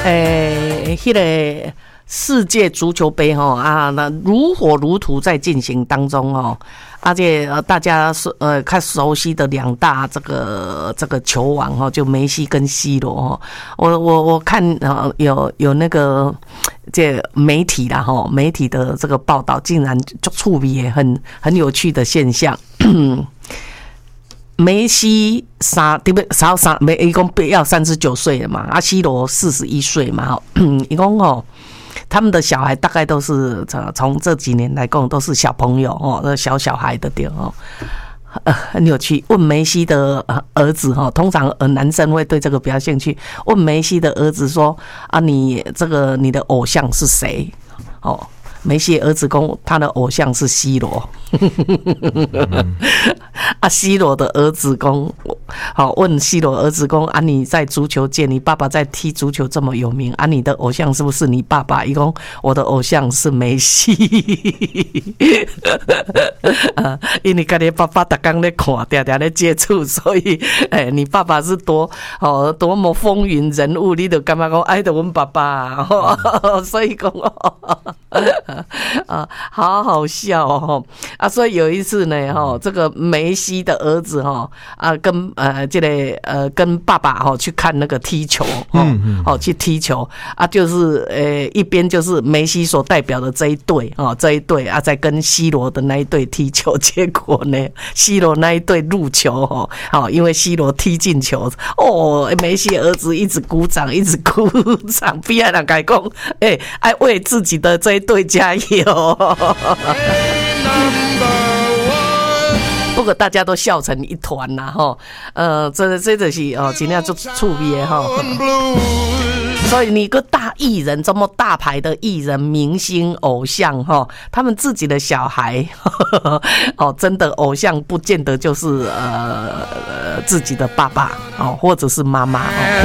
迄个世界足球杯那如火如荼在进行当中而且大家看熟悉的两大这个球王就梅西跟 C 罗我看有那个这媒体啦媒体的这个报道，竟然就触笔也很有趣的现象。梅西一共要39岁了嘛，C 罗41岁嘛一共他们的小孩大概都是从这几年来讲都是小朋友小孩的点很有趣。问梅西的儿子通常男生会对这个比较兴趣。问梅西的儿子说你的偶像是谁？梅西儿子说他的偶像是 C 罗C 罗的儿子说问 C 罗儿子说你在足球界，你爸爸在踢足球这么有名你的偶像是不是你爸爸？他说我的偶像是梅西因为自己爸爸每天在看常常在接触，所以你爸爸是多么风云人物，你就感觉说爱的我们爸爸所以说好好笑所以有一次呢这个梅西的儿子跟爸爸去看那个踢球去踢球就是一边就是梅西所代表的这一队在跟 C 罗的那一队踢球，结果呢 C 罗那一队入球因为 C 罗踢进球梅西儿子一直鼓掌一直鼓掌，边仔人跟他说爱为自己的这一队加油不过大家都笑成一团啦这就是真的就趣味所以你个大艺人，这么大牌的艺人、明星、偶像他们自己的小孩真的偶像不见得就是自己的爸爸或者是妈妈